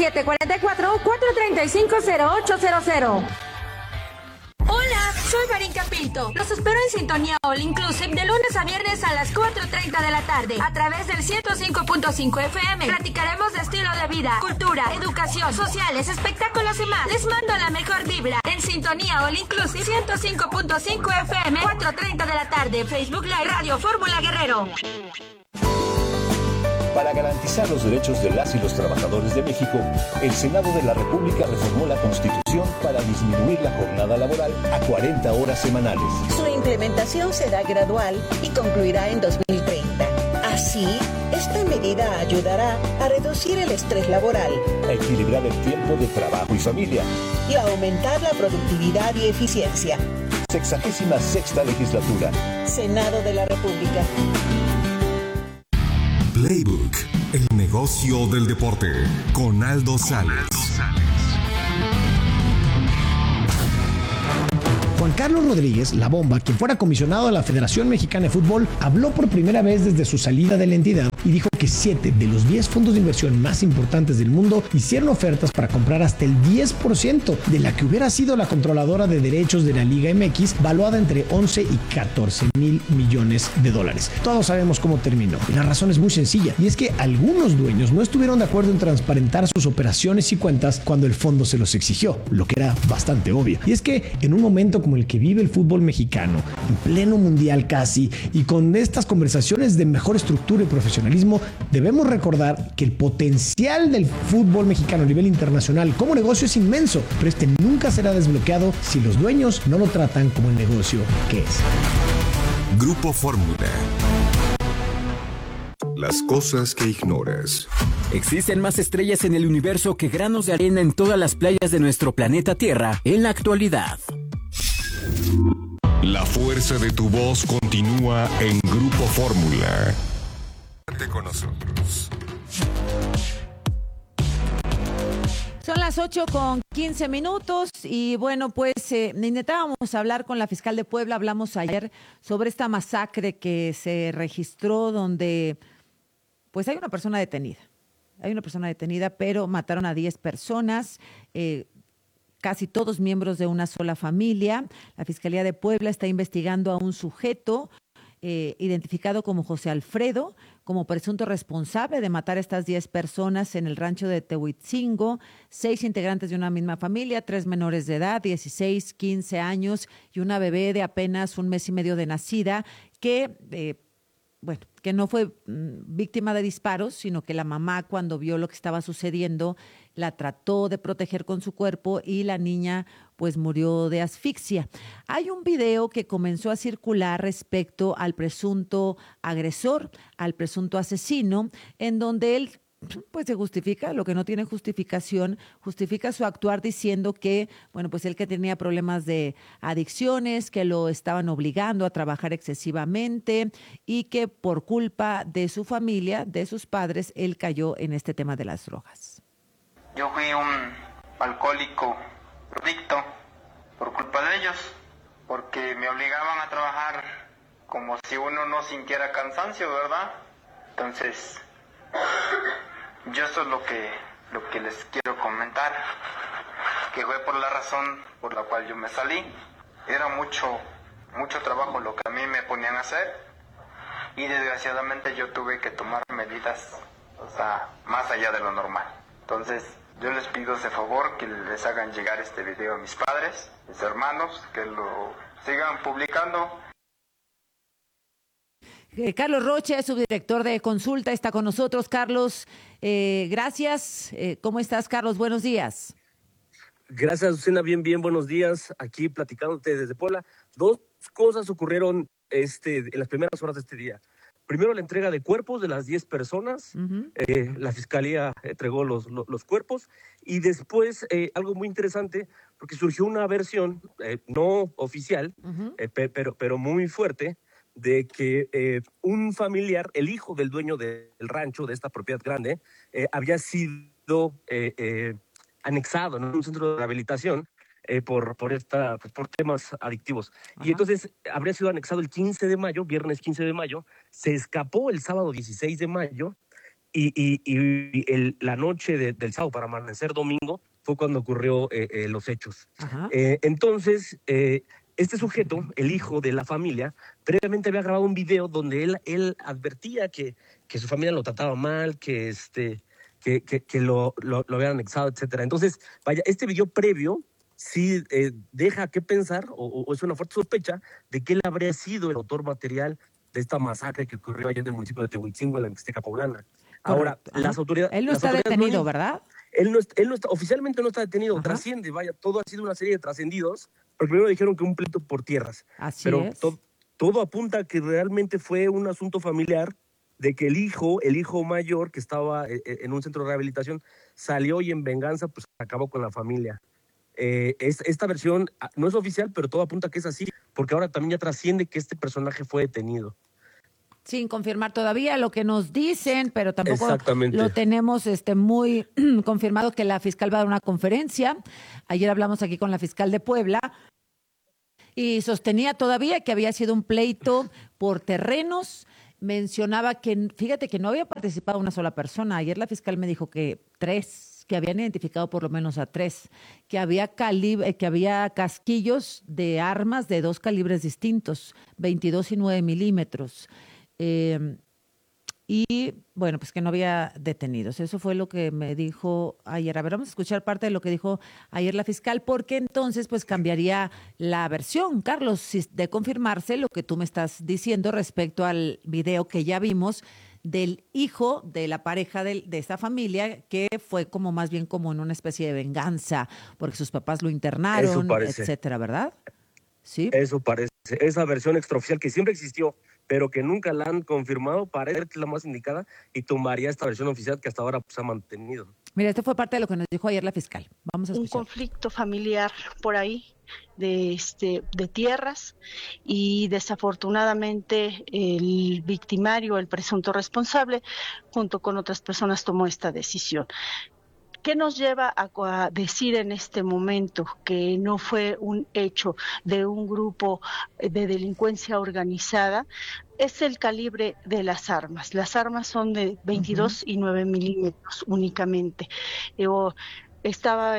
744-435-0800. Hola, soy Marinka Pinto. Los espero en Sintonía All Inclusive de lunes a viernes a las 4:30 de la tarde a través del 105.5 FM. Platicaremos de estilo de vida, cultura, educación, sociales, espectáculos y más. Les mando la mejor vibra en Sintonía All Inclusive 105.5 FM, 4:30 de la tarde. Facebook Live, Radio Fórmula Guerrero. Para garantizar los derechos de las y los trabajadores de México, el Senado de la República reformó la Constitución para disminuir la jornada laboral a 40 horas semanales. Su implementación será gradual y concluirá en 2030. Así, esta medida ayudará a reducir el estrés laboral, a equilibrar el tiempo de trabajo y familia y a aumentar la productividad y eficiencia. 66ª legislatura. Senado de la República. Playbook, el negocio del deporte, con Aldo Sales. Juan Carlos Rodríguez, La Bomba, quien fuera comisionado de la Federación Mexicana de Fútbol, habló por primera vez desde su salida de la entidad y dijo que 7 de los 10 fondos de inversión más importantes del mundo hicieron ofertas para comprar hasta el 10% de la que hubiera sido la controladora de derechos de la Liga MX, valuada entre 11 y 14 mil millones de dólares. Todos sabemos cómo terminó. La razón es muy sencilla, y es que algunos dueños no estuvieron de acuerdo en transparentar sus operaciones y cuentas cuando el fondo se los exigió, lo que era bastante obvio. Y es que en un momento como el que vive el fútbol mexicano, en pleno mundial casi, y con estas conversaciones de mejor estructura y profesionalismo, debemos recordar que el potencial del fútbol mexicano a nivel internacional como negocio es inmenso, pero este nunca será desbloqueado si los dueños no lo tratan como el negocio que es. Grupo Fórmula. Las cosas que ignoras. Existen más estrellas en el universo que granos de arena en todas las playas de nuestro planeta Tierra en la actualidad. La fuerza de tu voz continúa en Grupo Fórmula. Quédate con nosotros. Son las 8:15 y bueno, pues intentábamos hablar con la fiscal de Puebla. Hablamos ayer sobre esta masacre que se registró donde pues hay una persona detenida. Pero mataron a 10 personas, casi todos miembros de una sola familia. La Fiscalía de Puebla está investigando a un sujeto identificado como José Alfredo, como presunto responsable de matar a estas 10 personas en el rancho de Tehuitzingo, 6 integrantes de una misma familia, 3 menores de edad, 16, 15 años y una bebé de apenas 1 mes y medio de nacida, que no fue víctima de disparos, sino que la mamá, cuando vio lo que estaba sucediendo, la trató de proteger con su cuerpo y la niña pues murió de asfixia. Hay un video que comenzó a circular respecto al presunto agresor, al presunto asesino, en donde él pues se justifica lo que no tiene justificación, justifica su actuar diciendo que, pues él que tenía problemas de adicciones, que lo estaban obligando a trabajar excesivamente y que por culpa de su familia, de sus padres, él cayó en este tema de las drogas. Yo fui un alcohólico adicto por culpa de ellos, porque me obligaban a trabajar como si uno no sintiera cansancio, ¿verdad? Entonces, yo eso es lo que les quiero comentar, que fue por la razón por la cual yo me salí. Era mucho trabajo lo que a mí me ponían a hacer y desgraciadamente yo tuve que tomar medidas o sea, más allá de lo normal. Entonces, yo les pido ese favor que les hagan llegar este video a mis padres, mis hermanos, que lo sigan publicando. Carlos Rocha, subdirector de Consulta, está con nosotros. Carlos, gracias. ¿Cómo estás, Carlos? Buenos días. Gracias, Lucena. Bien, buenos días. Aquí platicándote desde Puebla. Dos cosas ocurrieron en las primeras horas de este día. Primero, la entrega de cuerpos de las 10 personas. La Fiscalía entregó los cuerpos. Y después, algo muy interesante, porque surgió una versión no oficial, pero muy fuerte, de que un familiar, el hijo del dueño del rancho, de esta propiedad grande, había sido anexado en un centro de rehabilitación por temas adictivos. Ajá. Y entonces habría sido anexado el 15 de mayo, viernes 15 de mayo, se escapó el sábado 16 de mayo y la noche del sábado para amanecer domingo fue cuando ocurrió los hechos. Entonces, este sujeto, el hijo de la familia, previamente había grabado un video donde él advertía que su familia lo trataba mal, que lo habían anexado, etcétera. Entonces, vaya, este video previo sí deja que pensar, o es una fuerte sospecha, de que él habría sido el autor material de esta masacre que ocurrió allá en el municipio de Tehuitzingo, en la Mixteca poblana. Ahora, las autoridades... Él no está detenido, ¿verdad? Él no está, oficialmente no está detenido, trasciende, vaya, todo ha sido una serie de trascendidos, porque primero dijeron que un pleito por tierras. Pero todo apunta a que realmente fue un asunto familiar, de que el hijo mayor, que estaba en un centro de rehabilitación, salió y en venganza pues acabó con la familia. Esta versión no es oficial, pero todo apunta a que es así, porque ahora también ya trasciende que este personaje fue detenido. Sin confirmar todavía lo que nos dicen, pero tampoco lo tenemos muy confirmado, que la fiscal va a dar una conferencia. Ayer hablamos aquí con la fiscal de Puebla y sostenía todavía que había sido un pleito por terrenos. Mencionaba que, fíjate, que no había participado una sola persona. Ayer la fiscal me dijo que 3, que habían identificado por lo menos a 3, que había casquillos de armas de 2 calibres distintos, 22 y 9 milímetros. Y bueno, pues que no había detenidos. Eso fue lo que me dijo ayer. A ver, vamos a escuchar parte de lo que dijo ayer la fiscal, porque entonces pues cambiaría la versión, Carlos, si de confirmarse lo que tú me estás diciendo respecto al video que ya vimos del hijo de la pareja de esta familia, que fue como más bien como en una especie de venganza, porque sus papás lo internaron, etcétera, ¿verdad? Sí. Eso parece. Esa versión extraoficial que siempre existió, pero que nunca la han confirmado, parece que es la más indicada y tumbaría esta versión oficial que hasta ahora pues, ha mantenido. Mira, esto fue parte de lo que nos dijo ayer la fiscal. Vamos a escuchar. Un conflicto familiar por ahí de tierras, y desafortunadamente el victimario, el presunto responsable, junto con otras personas tomó esta decisión. ¿Qué nos lleva a decir en este momento que no fue un hecho de un grupo de delincuencia organizada? Es el calibre de las armas. Las armas son de 22 y 9 milímetros únicamente. Estaba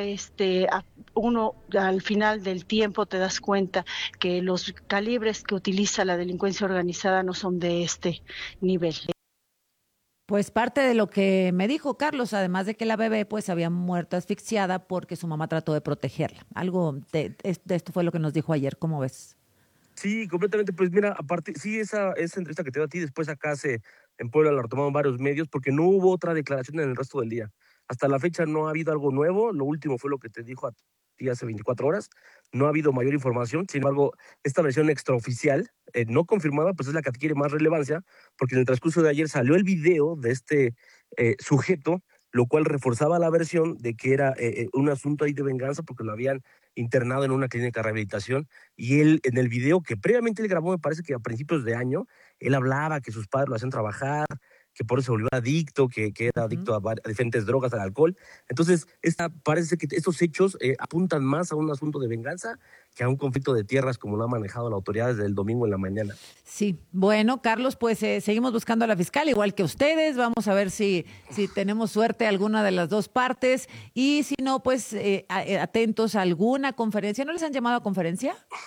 uno al final del tiempo te das cuenta que los calibres que utiliza la delincuencia organizada no son de este nivel. Pues parte de lo que me dijo Carlos, además de que la bebé pues había muerto asfixiada porque su mamá trató de protegerla. Algo de esto fue lo que nos dijo ayer, ¿cómo ves? Sí, completamente. Pues mira, aparte, sí, esa entrevista que te doy a ti, después acá en Puebla la retomaron varios medios, porque no hubo otra declaración en el resto del día. Hasta la fecha no ha habido algo nuevo, lo último fue lo que te dijo a ti hace 24 horas, no ha habido mayor información. Sin embargo, esta versión extraoficial, no confirmada, pues es la que adquiere más relevancia, porque en el transcurso de ayer salió el video de este sujeto, lo cual reforzaba la versión de que era un asunto ahí de venganza, porque lo habían internado en una clínica de rehabilitación, y él, en el video que previamente él grabó, me parece que a principios de año, él hablaba que sus padres lo hacían trabajar, que por eso se volvió adicto, que era adicto a diferentes drogas, al alcohol. Entonces, parece que estos hechos apuntan más a un asunto de venganza que a un conflicto de tierras como lo ha manejado la autoridad desde el domingo en la mañana. Sí, bueno, Carlos, pues seguimos buscando a la fiscal, igual que ustedes. Vamos a ver si tenemos suerte alguna de las dos partes, y si no, pues atentos a alguna conferencia. ¿No les han llamado a conferencia?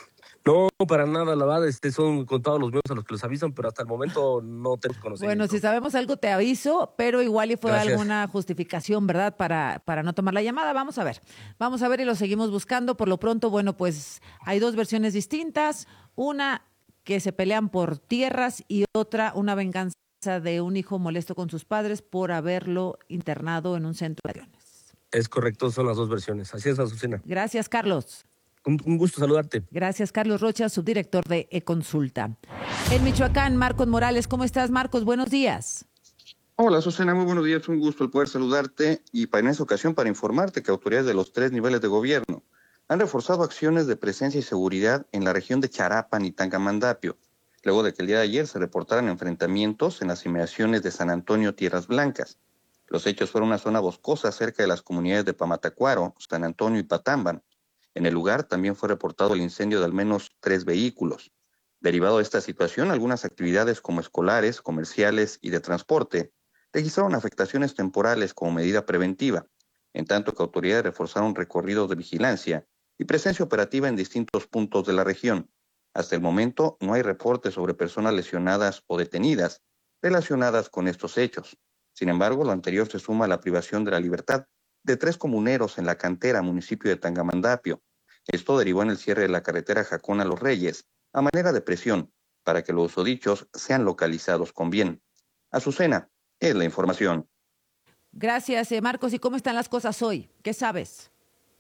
No, para nada, la verdad, son contados los medios a los que les avisan, pero hasta el momento no tengo conocimiento. Bueno, si sabemos algo te aviso, pero igual y fue Gracias. alguna justificación, ¿verdad? Para no tomar la llamada. Vamos a ver y lo seguimos buscando. Por lo pronto, bueno, pues hay dos versiones distintas. Una que se pelean por tierras y otra, una venganza de un hijo molesto con sus padres por haberlo internado en un centro de adopciones. Es correcto, son las dos versiones. Así es, Azucena. Gracias, Carlos. Un gusto saludarte. Gracias, Carlos Rocha, subdirector de eConsulta. En Michoacán, Marcos Morales. ¿Cómo estás, Marcos? Buenos días. Hola, Susana, muy buenos días. Un gusto el poder saludarte y en esta ocasión para informarte que autoridades de los 3 niveles de gobierno han reforzado acciones de presencia y seguridad en la región de Charapan y Tangamandapio, luego de que el día de ayer se reportaran enfrentamientos en las inmediaciones de San Antonio, Tierras Blancas. Los hechos fueron una zona boscosa cerca de las comunidades de Pamatacuaro, San Antonio y Patamban. En el lugar también fue reportado el incendio de al menos 3 vehículos. Derivado de esta situación, algunas actividades como escolares, comerciales y de transporte registraron afectaciones temporales como medida preventiva, en tanto que autoridades reforzaron recorridos de vigilancia y presencia operativa en distintos puntos de la región. Hasta el momento no hay reportes sobre personas lesionadas o detenidas relacionadas con estos hechos. Sin embargo, lo anterior se suma a la privación de la libertad de 3 comuneros en La Cantera, municipio de Tangamandapio. Esto derivó en el cierre de la carretera Jacón a Los Reyes, a manera de presión, para que los susodichos sean localizados con bien. Azucena, es la información. Gracias, Marcos. ¿Y cómo están las cosas hoy? ¿Qué sabes?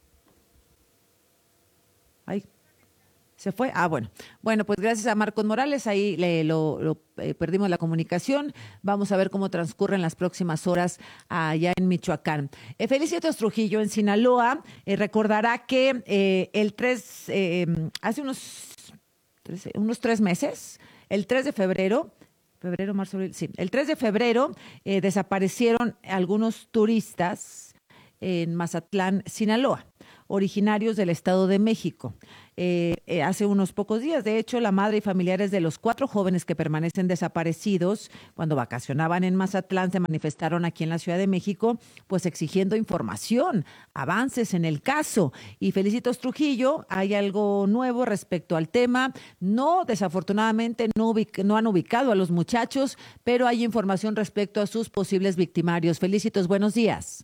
Ay, ¿se fue? Bueno. Bueno, pues gracias a Marcos Morales, ahí perdimos la comunicación. Vamos a ver cómo transcurren las próximas horas allá en Michoacán. Felicitos Trujillo, en Sinaloa, recordará que hace unos 3 meses, el 3 de febrero, marzo, abril, sí, el 3 de febrero desaparecieron algunos turistas en Mazatlán, Sinaloa, originarios del Estado de México. Hace unos pocos días, de hecho, la madre y familiares de los 4 jóvenes que permanecen desaparecidos cuando vacacionaban en Mazatlán se manifestaron aquí en la Ciudad de México, pues exigiendo información, avances en el caso. Y Felicitos Trujillo, hay algo nuevo respecto al tema. No, desafortunadamente no han ubicado a los muchachos, pero hay información respecto a sus posibles victimarios. Felicitos, buenos días.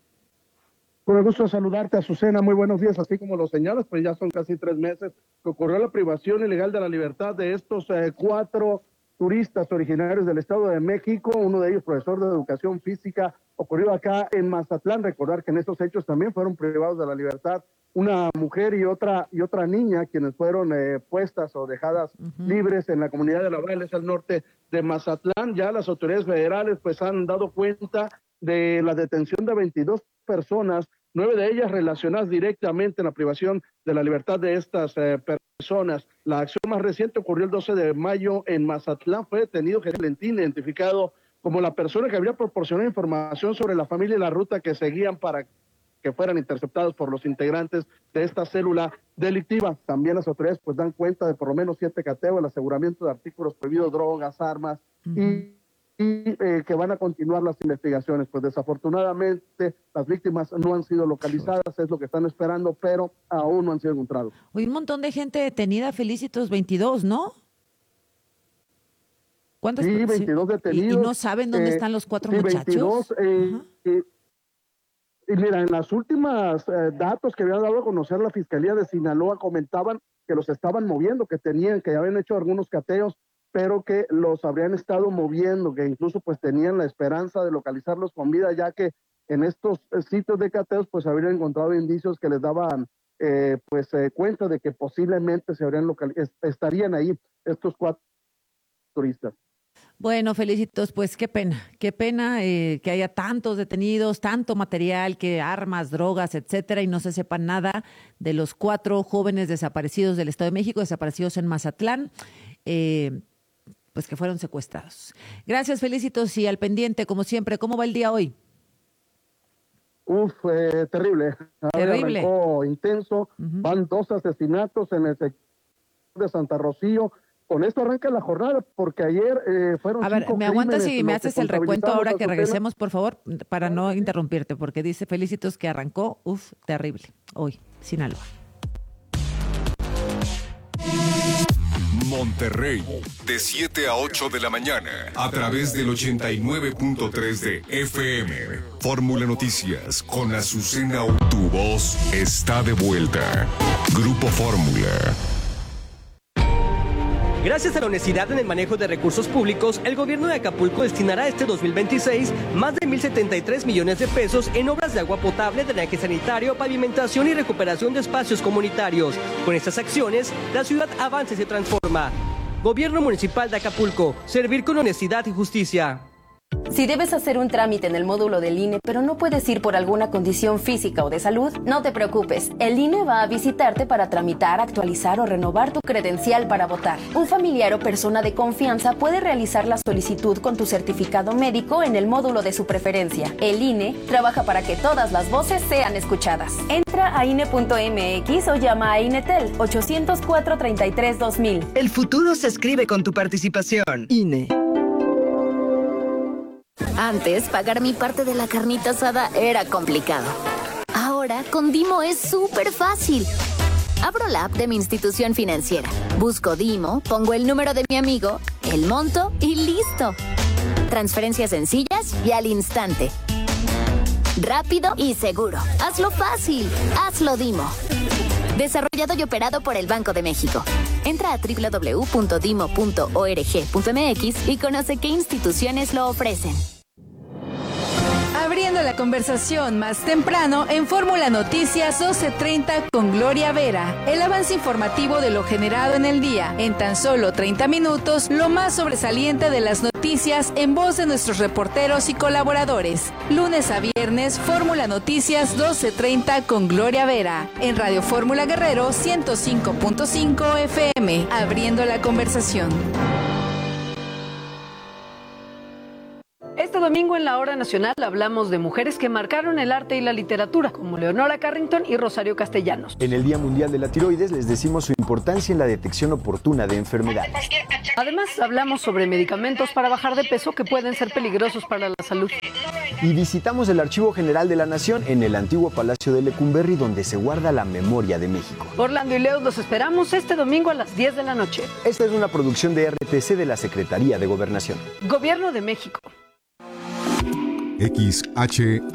Con el gusto de saludarte, Azucena, muy buenos días. Así como lo señalas, pues ya son casi 3 meses que ocurrió la privación ilegal de la libertad de estos 4 turistas originarios del Estado de México, uno de ellos profesor de educación física, ocurrió acá en Mazatlán. Recordar que en estos hechos también fueron privados de la libertad una mujer y otra niña, quienes fueron puestas o dejadas libres en la comunidad de Laurales, al norte de Mazatlán. Ya las autoridades federales pues han dado cuenta de la detención de 22 personas, 9 de ellas relacionadas directamente en la privación de la libertad de estas personas. La acción más reciente ocurrió el 12 de mayo en Mazatlán. Fue detenido Jesús Valentín, identificado como la persona que habría proporcionado información sobre la familia y la ruta que seguían para que fueran interceptados por los integrantes de esta célula delictiva. También las autoridades pues dan cuenta de por lo menos 7 cateos, el aseguramiento de artículos prohibidos, drogas, armas y que van a continuar las investigaciones. Pues desafortunadamente las víctimas no han sido localizadas, es lo que están esperando, pero aún no han sido encontrados. Hoy un montón de gente detenida, Felicitos, 22, ¿no? ¿Cuántos? Sí, 22 detenidos. ¿Y no saben dónde están los 4 muchachos? 22, y mira, en las últimas datos que había dado a conocer la Fiscalía de Sinaloa comentaban que los estaban moviendo, que habían hecho algunos cateos, pero que los habrían estado moviendo, que incluso pues tenían la esperanza de localizarlos con vida, ya que en estos sitios de cateos pues habrían encontrado indicios que les daban cuenta de que posiblemente estarían ahí estos 4 turistas. Bueno, Felicitos, pues qué pena que haya tantos detenidos, tanto material, que armas, drogas, etcétera, y no se sepa nada de los 4 jóvenes desaparecidos del Estado de México, desaparecidos en Mazatlán, pues que fueron secuestrados. Gracias, Felicitos, y al pendiente, como siempre. ¿Cómo va el día hoy? Terrible. Terrible. Arrancó intenso, van 2 asesinatos en el sector de Santa Rocío. Con esto arranca la jornada, porque ayer fueron 5 A ver, ¿me aguantas y me haces el recuento ahora que Azucena? regresemos, por favor, para no interrumpirte? Porque dice Felicitos que arrancó, terrible, hoy, Sinaloa. Monterrey, de 7 a 8 de la mañana, a través del 89.3 de FM. Fórmula Noticias con Azucena. Tu voz está de vuelta. Grupo Fórmula. Gracias a la honestidad en el manejo de recursos públicos, el gobierno de Acapulco destinará este 2026 más de 1,073 millones de pesos en obras de agua potable, drenaje sanitario, pavimentación y recuperación de espacios comunitarios. Con estas acciones, la ciudad avanza y se transforma. Gobierno Municipal de Acapulco, servir con honestidad y justicia. Si debes hacer un trámite en el módulo del INE, pero no puedes ir por alguna condición física o de salud, no te preocupes. El INE va a visitarte para tramitar, actualizar o renovar tu credencial para votar. Un familiar o persona de confianza puede realizar la solicitud con tu certificado médico en el módulo de su preferencia. El INE trabaja para que todas las voces sean escuchadas. Entra a INE.mx o llama a INETEL 804-33-2000. El futuro se escribe con tu participación. INE. Antes, pagar mi parte de la carnita asada era complicado. Ahora, con Dimo es súper fácil. Abro la app de mi institución financiera, busco Dimo, pongo el número de mi amigo, el monto y listo. Transferencias sencillas y al instante. Rápido y seguro. Hazlo fácil. Hazlo Dimo. Desarrollado y operado por el Banco de México. Entra a www.dimo.org.mx y conoce qué instituciones lo ofrecen. Abriendo la conversación más temprano en Fórmula Noticias 12:30 con Gloria Vera. El avance informativo de lo generado en el día. En tan solo 30 minutos, lo más sobresaliente de las noticias en voz de nuestros reporteros y colaboradores. Lunes a viernes, Fórmula Noticias 12:30 con Gloria Vera. En Radio Fórmula Guerrero 105.5 FM. Abriendo la conversación. Este domingo en la Hora Nacional hablamos de mujeres que marcaron el arte y la literatura, como Leonora Carrington y Rosario Castellanos. En el Día Mundial de la Tiroides les decimos su importancia en la detección oportuna de enfermedades. Además, hablamos sobre medicamentos para bajar de peso que pueden ser peligrosos para la salud. Y visitamos el Archivo General de la Nación en el antiguo Palacio de Lecumberri, donde se guarda la memoria de México. Orlando y Leo los esperamos este domingo a las 10 de la noche. Esta es una producción de RTC de la Secretaría de Gobernación. Gobierno de México. XHAGR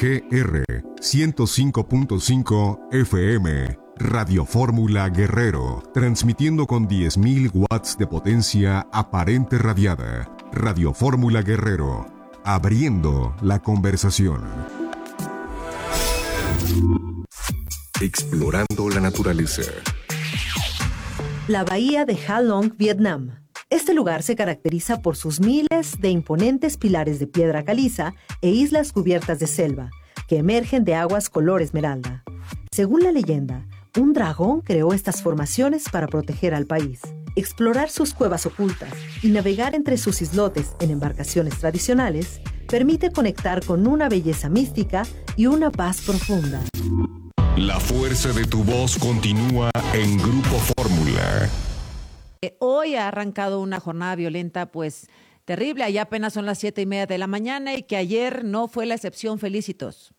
105.5 FM, Radio Fórmula Guerrero, transmitiendo con 10.000 watts de potencia aparente radiada. Radio Fórmula Guerrero, abriendo la conversación. Explorando la naturaleza. La bahía de Ha Long, Vietnam. Este lugar se caracteriza por sus miles de imponentes pilares de piedra caliza e islas cubiertas de selva, que emergen de aguas color esmeralda. Según la leyenda, un dragón creó estas formaciones para proteger al país. Explorar sus cuevas ocultas y navegar entre sus islotes en embarcaciones tradicionales permite conectar con una belleza mística y una paz profunda. La fuerza de tu voz continúa en Grupo Fórmula. Hoy ha arrancado una jornada violenta, pues terrible. Allá apenas son las 7:30 de la mañana y que ayer no fue la excepción. Felicitos.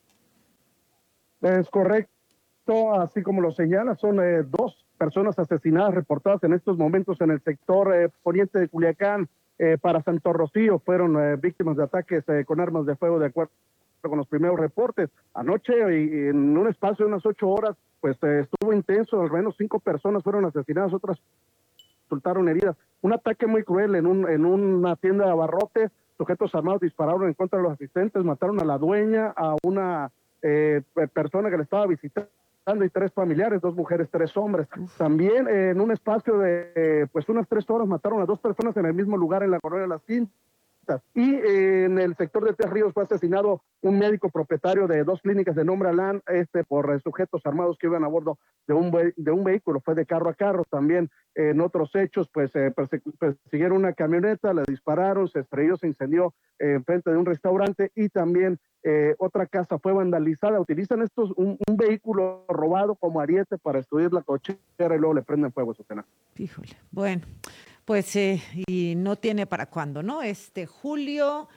Es correcto, así como lo señala, son 2 personas asesinadas reportadas en estos momentos en el sector poniente de Culiacán. Para Santo Rocío fueron víctimas de ataques con armas de fuego, de acuerdo con los primeros reportes. Anoche, y en un espacio de unas 8 horas, pues estuvo intenso. Al menos 5 personas fueron asesinadas, otras resultaron heridas. Un ataque muy cruel en una tienda de abarrotes. Sujetos armados dispararon en contra de los asistentes, mataron a la dueña, a una persona que le estaba visitando y 3 familiares, 2 mujeres, 3 hombres. También en un espacio de pues unas 3 horas mataron a 2 personas en el mismo lugar en la colonia de Las Quintas. Y en el sector de Tres Ríos fue asesinado un médico propietario de 2 clínicas de nombre Alán, por sujetos armados que iban a bordo de un vehículo, fue de carro a carro. También en otros hechos, pues persiguieron una camioneta, la dispararon, se estrelló, se incendió enfrente de un restaurante, y también otra casa fue vandalizada. Utilizan un vehículo robado como ariete para estudiar la cochera y luego le prenden fuego a su cena. Híjole, bueno. Pues y no tiene para cuándo, ¿no? Julio,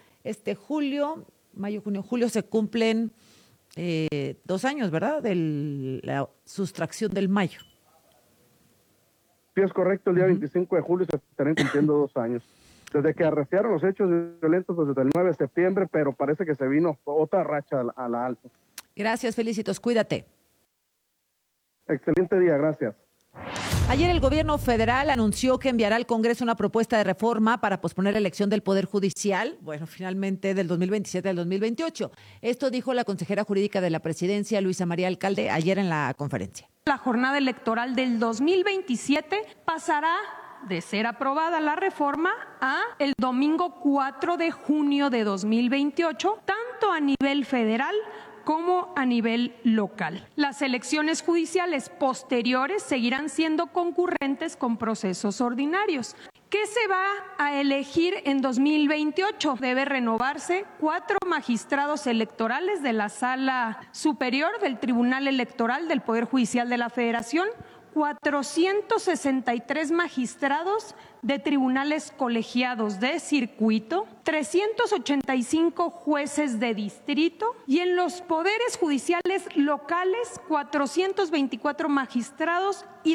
mayo, junio, julio se cumplen 2 años, ¿verdad? De la sustracción del mayo. Sí, es correcto, el día 25 de julio se estarán cumpliendo 2 años. Desde que arreciaron los hechos violentos, pues desde el 9 de septiembre, pero parece que se vino otra racha a la alta. Gracias, Felicitos, cuídate. Excelente día, gracias. Ayer el gobierno federal anunció que enviará al Congreso una propuesta de reforma para posponer la elección del Poder Judicial, finalmente del 2027 al 2028. Esto dijo la consejera jurídica de la presidencia, Luisa María Alcalde, ayer en la conferencia. La jornada electoral del 2027 pasará de ser aprobada la reforma a el domingo 4 de junio de 2028, tanto a nivel federal como a nivel local. Las elecciones judiciales posteriores seguirán siendo concurrentes con procesos ordinarios. ¿Qué se va a elegir en 2028? Debe renovarse 4 magistrados electorales de la Sala Superior del Tribunal Electoral del Poder Judicial de la Federación, 463 magistrados de tribunales colegiados de circuito, 385 jueces de distrito y en los poderes judiciales locales 424 magistrados y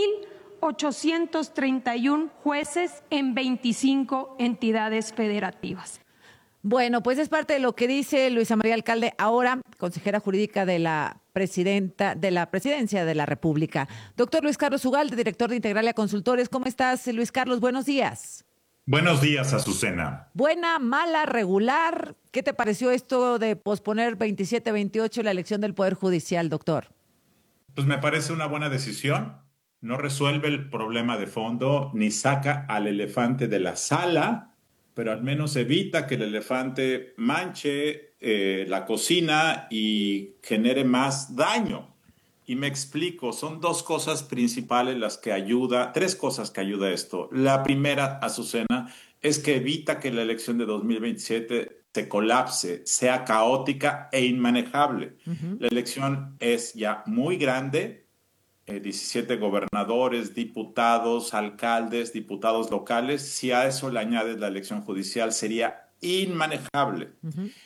2.831 jueces en 25 entidades federativas. Bueno, pues es parte de lo que dice Luisa María Alcalde, ahora consejera jurídica de la presidenta de la Presidencia de la República. Doctor Luis Carlos Ugalde, director de Integralia Consultores. ¿Cómo estás, Luis Carlos? Buenos días. Buenos días, Azucena. Buena, mala, regular. ¿Qué te pareció esto de posponer 27-28 la elección del Poder Judicial, doctor? Pues me parece una buena decisión. No resuelve el problema de fondo ni saca al elefante de la sala, pero al menos evita que el elefante manche la cocina y genere más daño. Y me explico, son 2 cosas principales tres cosas que ayuda esto. La primera, Azucena, es que evita que la elección de 2027 se colapse, sea caótica e inmanejable. La elección es ya muy grande, 17 gobernadores, diputados, alcaldes, diputados locales. Si a eso le añades la elección judicial, sería inmanejable.